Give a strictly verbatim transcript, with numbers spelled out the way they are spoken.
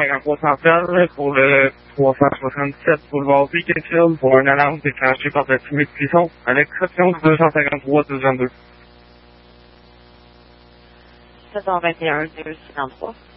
cinquante-trois Central pour le trois cent soixante-sept boulevard Beaconsfield pour une alarme déclenchée par la fumée de cuisson à l'exception du deux cent cinquante-trois deux cent vingt-deux. sept cent vingt et un deux cent cinquante-trois.